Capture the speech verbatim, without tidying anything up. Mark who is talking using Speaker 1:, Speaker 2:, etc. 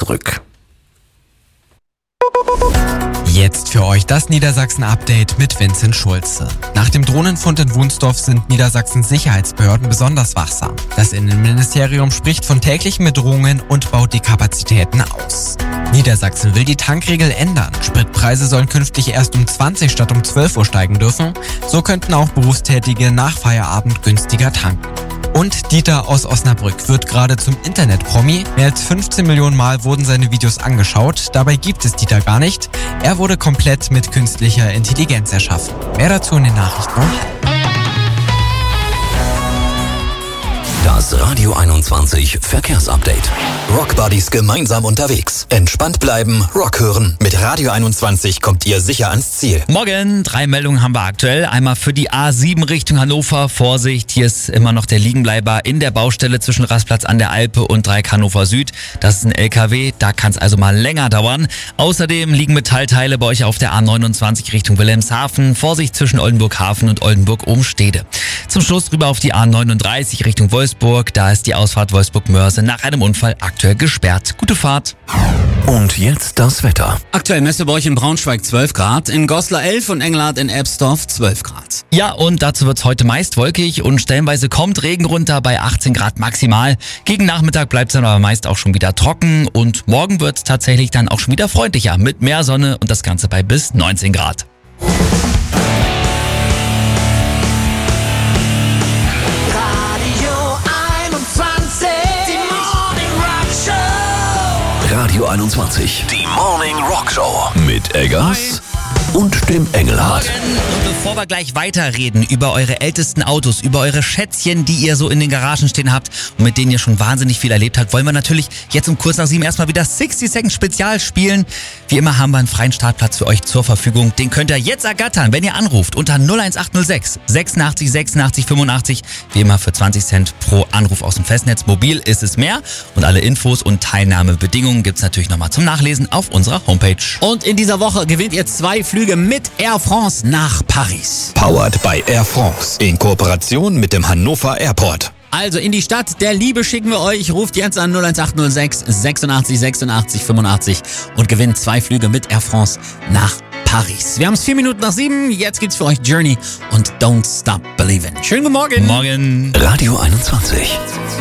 Speaker 1: Osnabrück.
Speaker 2: Jetzt für euch das Niedersachsen-Update mit Vincent Schulze. Nach dem Drohnenfund in Wunsdorf sind Niedersachsens Sicherheitsbehörden besonders wachsam. Das Innenministerium spricht von täglichen Bedrohungen und baut die Kapazitäten aus. Niedersachsen will die Tankregel ändern. Spritpreise sollen künftig erst um zwanzig statt um zwölf Uhr steigen dürfen. So könnten auch Berufstätige nach Feierabend günstiger tanken. Und Dieter aus Osnabrück wird gerade zum Internet-Promi. Mehr als fünfzehn Millionen Mal wurden seine Videos angeschaut. Dabei gibt es Dieter gar nicht. Er wurde komplett mit künstlicher Intelligenz erschaffen. Mehr dazu in den Nachrichten.
Speaker 1: Das Radio einundzwanzig Verkehrsupdate. Rockbuddies gemeinsam unterwegs. Entspannt bleiben, Rock hören. Mit Radio einundzwanzig kommt ihr sicher ans Ziel.
Speaker 3: Morgen, drei Meldungen haben wir aktuell. Einmal für die A sieben Richtung Hannover. Vorsicht, hier ist immer noch der Liegenbleiber in der Baustelle zwischen Rastplatz an der Alpe und Dreieck Hannover Süd. Das ist ein L K W, da kann es also mal länger dauern. Außerdem liegen Metallteile bei euch auf der A neunundzwanzig Richtung Wilhelmshaven. Vorsicht zwischen Oldenburg-Hafen und Oldenburg-Ohnstede. Zum Schluss rüber auf die A neununddreißig Richtung Wolfsburg. Da ist die Ausfahrt Wolfsburg-Mörse nach einem Unfall aktuell gesperrt. Gute Fahrt.
Speaker 1: Und jetzt das Wetter.
Speaker 4: Aktuell messt ihr bei euch in Braunschweig zwölf Grad, in Goslar elf und Engelhardt in Ebsdorf zwölf Grad.
Speaker 3: Ja, und dazu wird's heute meist wolkig und stellenweise kommt Regen runter bei achtzehn Grad maximal. Gegen Nachmittag bleibt's dann aber meist auch schon wieder trocken und morgen wird's tatsächlich dann auch schon wieder freundlicher mit mehr Sonne und das Ganze bei bis neunzehn Grad.
Speaker 1: Radio einundzwanzig. Die Morning Rock Show. Mit Eggers und dem Engelhardt.
Speaker 3: Und bevor wir gleich weiterreden über eure ältesten Autos, über eure Schätzchen, die ihr so in den Garagen stehen habt und mit denen ihr schon wahnsinnig viel erlebt habt, wollen wir natürlich jetzt um kurz nach sieben erstmal wieder sechzig Second Spezial spielen. Wie immer haben wir einen freien Startplatz für euch zur Verfügung. Den könnt ihr jetzt ergattern, wenn ihr anruft unter null eins acht null sechs sechsundachtzig sechsundachtzig fünfundachtzig. Wie immer für zwanzig Cent pro Anruf aus dem Festnetz. Mobil ist es mehr. Und alle Infos und Teilnahmebedingungen gibt's natürlich nochmal zum Nachlesen auf unserer Homepage.
Speaker 4: Und in dieser Woche gewinnt ihr zwei Flüge mit Air France nach Paris.
Speaker 1: Powered by Air France. In Kooperation mit dem Hannover Airport.
Speaker 4: Also in die Stadt der Liebe schicken wir euch. Ruft jetzt an null eins acht null sechs sechsundachtzig sechsundachtzig fünfundachtzig und gewinnt zwei Flüge mit Air France nach Paris. Wir haben es vier Minuten nach sieben. Jetzt gibt's für euch Journey und Don't Stop Believin'. Schönen guten Morgen.
Speaker 3: Morgen.
Speaker 1: Radio einundzwanzig.